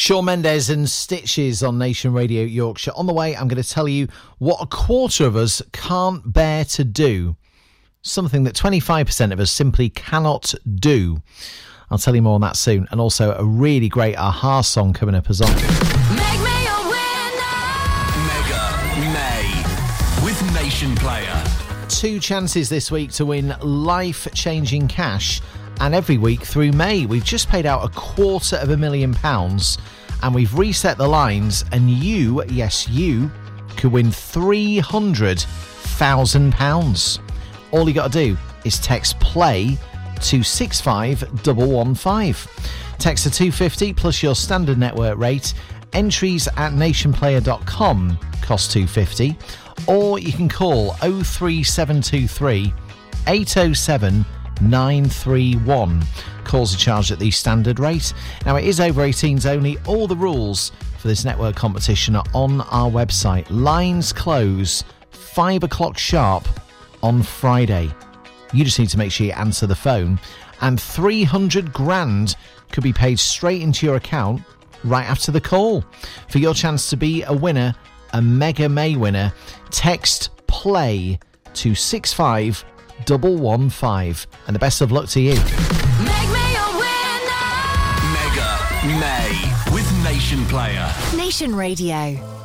Shawn Mendes and Stitches on Nation Radio Yorkshire. On the way, I'm going to tell you what a quarter of us can't bear to do. Something that 25% of us simply cannot do. I'll tell you more on that soon. And also a really great Aha song coming up as well. Make me a winner. Mega May with Nation Player. 2 chances this week to win life-changing cash. And every week through May, we've just paid out £250,000 and we've reset the lines, and you, yes you, could win £300,000. All you got to do is text PLAY to 65115. Text to 250 plus your standard network rate. Entries at nationplayer.com cost £250, or you can call 03723 807 931. Calls are charged at the standard rate. Now, it is over 18s only. All the rules for this network competition are on our website. Lines close 5 o'clock sharp on Friday. You just need to make sure you answer the phone, and 300 grand could be paid straight into your account right after the call. For your chance to be a winner, a Mega May winner, text PLAY to 65115, and the best of luck to you. Make me a winner. Mega May with Nation Player. Nation Radio.